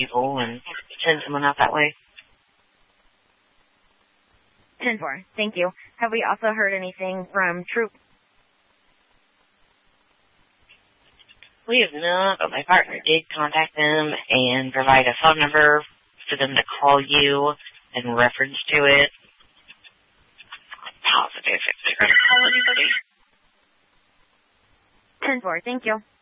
people and send someone out that way. 10-4. Thank you. Have we also heard anything from Troop? We have not, but my partner did contact them and provide a phone number for them to call you in reference to it. I'm positive if they're going to call anybody. 10-4. Thank you.